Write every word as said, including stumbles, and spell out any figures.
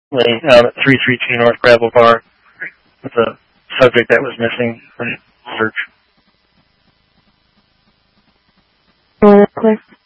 laying out at three three two North Gravel Bar with a subject that was missing from search. Oh, that's clear.